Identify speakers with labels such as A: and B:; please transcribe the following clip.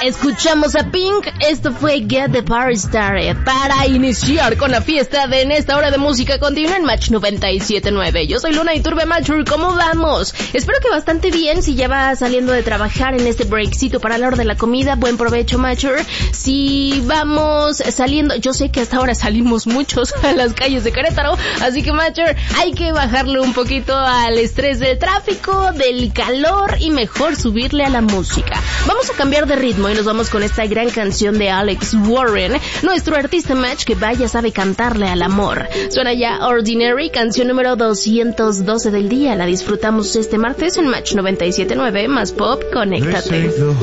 A: Escuchamos a Pink, esto fue Get the Party Started, para iniciar con la fiesta en esta hora de música continua en Match 97.9. Yo soy Luna Iturbe Mature, ¿cómo vamos? Espero que bastante bien. Si ya va saliendo de trabajar en este breakcito para la hora de la comida, buen provecho, Mature. Si vamos saliendo, yo sé que hasta ahora salimos muchos a las calles de Querétaro, así que Mature, hay que bajarle un poquito al estrés del tráfico, del calor y mejor subirle a la música. Vamos a cambiar de ritmo y nos vamos con esta gran canción de Alex Warren, nuestro artista Match que vaya sabe cantarle al amor. Suena ya Ordinary, canción número 212 del día. La disfrutamos este martes en Match 97.9, más pop, conéctate.